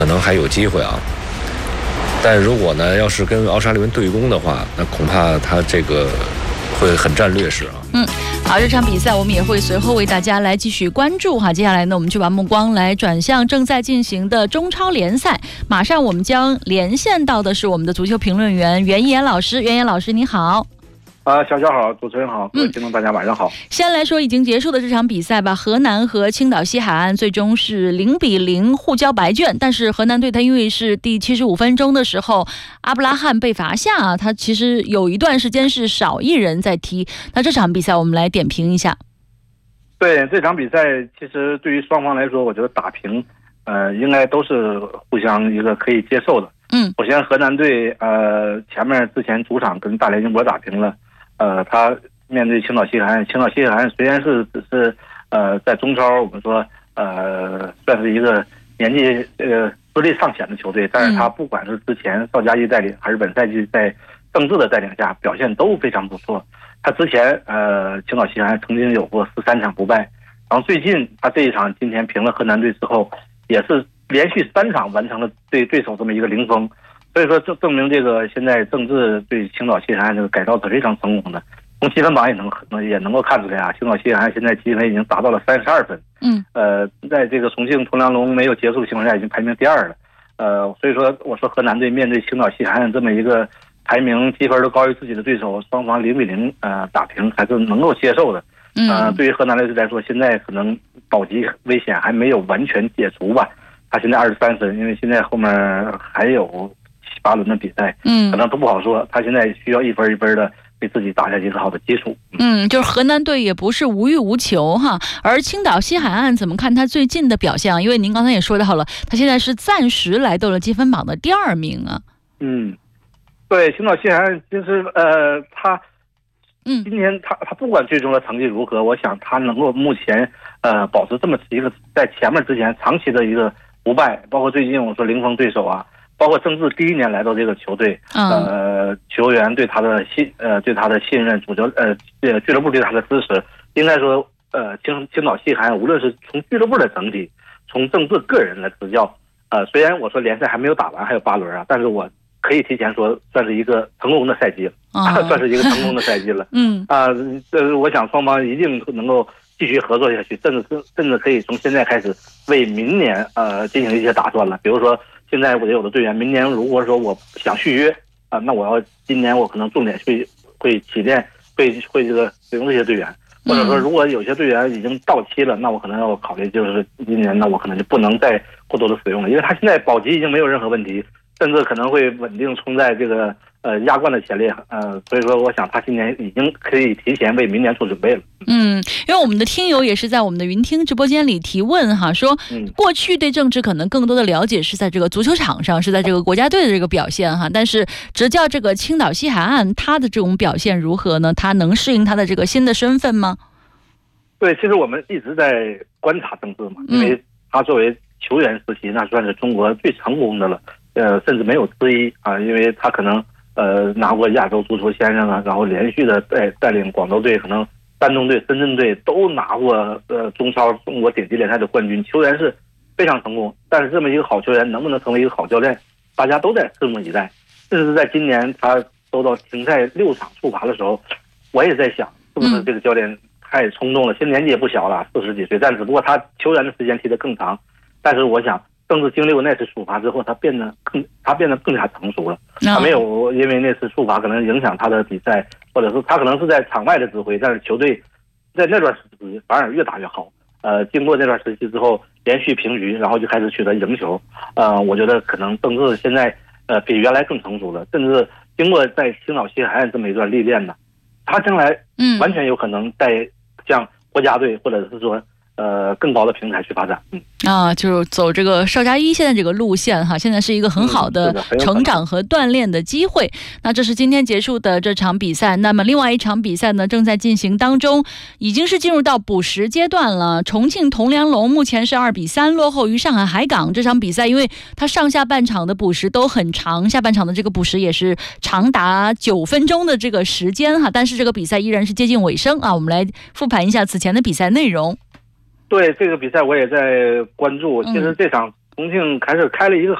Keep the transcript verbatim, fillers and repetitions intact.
可能还有机会啊。但如果呢，要是跟奥沙利文对攻的话，那恐怕他这个会很占劣势啊。 嗯，好，这场比赛我们也会随后为大家来继续关注哈。接下来呢，我们就把目光来转向正在进行的中超联赛。马上我们将连线到的是我们的足球评论员袁岩老师。袁岩老师，你好。 啊，小小好，主持人好，各位听众大家晚上好。 嗯、先来说已经结束的这场比赛吧，河南和青岛西海岸最终是零比零互交白卷，但是河南队他因为是第七十五分钟的时候，阿布拉罕被罚下啊，他其实有一段时间是少一人在踢。那这场比赛我们来点评一下。 对这场比赛，其实对于双方来说，我觉得打平，呃，应该都是互相一个可以接受的。 嗯， 首先河南队，呃，前面之前主场跟大连英博打平了。呃，他面对青岛西海岸，青岛西海岸虽然是只是呃在中超我们说呃算是一个年纪呃资历尚浅的球队，但是他不管是之前邵佳一带领，还是本赛季在郑智的带领下，表现都非常不错。他之前呃青岛西海岸曾经有过十三场不败，然后最近他这一场今天平了河南队之后，也是连续三场完成了对对手这么一个零封。所以说，证证明这个现在郑智对青岛西海岸这个改造是非常成功的。从积分榜也能也能够看出来啊，青岛西海岸现在积分已经达到了三十二分。 嗯， 呃，在这个重庆铜梁龙没有结束的情况下，已经排名第二了。呃，所以说我说河南队面对青岛西海岸这么一个排名积分都高于自己的对手，双方零比零呃打平还是能够接受的。呃，对于河南队来说，现在可能保级危险还没有完全解除吧。他现在二十三分，因为现在后面还有八轮的比赛，嗯，可能都不好说。他现在需要一分一分的给自己打下一个好的基础。 嗯，就是河南队也不是无欲无求哈，而青岛西海岸怎么看他最近的表现啊？因为您刚才也说到了，他现在是暂时来到了积分榜的第二名啊。 嗯，对，青岛西海岸就是呃，他，嗯，今年他他不管最终的成绩如何，我想他能够目前呃保持这么一个在前面之前长期的一个不败，包括最近我说零封对手啊。包括郑智第一年来到这个球队，呃，球员对他的信呃对他的信任，主教呃呃俱乐部对他的支持，应该说呃青青岛西海岸无论是从俱乐部的整体，从郑智个人的执教，呃虽然我说联赛还没有打完，还有八轮啊，但是我可以提前说算是一个成功的赛季了，啊、算是一个成功的赛季了。嗯啊，这、呃、我想双方一定能够继续合作下去，甚至甚至可以从现在开始为明年呃进行一些打算了，比如说。现在我有的队员，明年如果说我想续约啊，那我要今年我可能重点会会起练，会会这个使用这些队员，或者说如果有些队员已经到期了，那我可能要考虑就是今年呢我可能就不能再过多的使用了，因为他现在保级已经没有任何问题，甚至可能会稳定冲在这个呃亚冠的前列，呃，所以说我想他今年已经可以提前为明年做准备了。 嗯，因为我们的听友也是在我们的云听直播间里提问哈，说过去对郑智可能更多的了解是在这个足球场上，是在这个国家队的这个表现哈，但是执教这个青岛西海岸，他的这种表现如何呢？他能适应他的这个新的身份吗？ 对，其实我们一直在观察郑智嘛，因为他作为球员时期，那算是中国最成功的了，呃，甚至没有之一啊，因为他可能呃拿过亚洲足球先生啊，然后连续的带带领广州队可能。山东队、深圳队都拿过呃中超中国顶级联赛的冠军，球员是非常成功。但是这么一个好球员能不能成为一个好教练，大家都在拭目以待。甚至是在今年他受到停赛六场处罚的时候，我也在想，是不是这个教练太冲动了？现在年纪也不小了，四十几岁，但只不过他球员的时间踢得更长。但是我想，郑智经历过那次处罚之后，他变得更他变得更加成熟了。他没有因为那次处罚可能影响他的比赛。或者是他可能是在场外的指挥，但是球队在那段时期反而越打越好。呃，经过那段时期之后，连续平局，然后就开始取得赢球。呃，我觉得可能郑智现在呃比原来更成熟了，甚至经过在青岛西海岸这么一段历练呢，他将来嗯完全有可能带向国家队或者是说呃更高的平台去发展。嗯啊，就是走这个邵佳一现在这个路线哈，现在是一个很好的成长和锻炼的机会。那这是今天结束的这场比赛，那么另外一场比赛呢正在进行当中，已经是进入到补时阶段了。重庆铜梁龙目前是二比三落后于上海海港。这场比赛因为它上下半场的补时都很长，下半场的这个补时也是长达九分钟的这个时间哈，但是这个比赛依然是接近尾声啊。我们来复盘一下此前的比赛内容。 对这个比赛我也在关注，其实这场铜重庆还是开了一个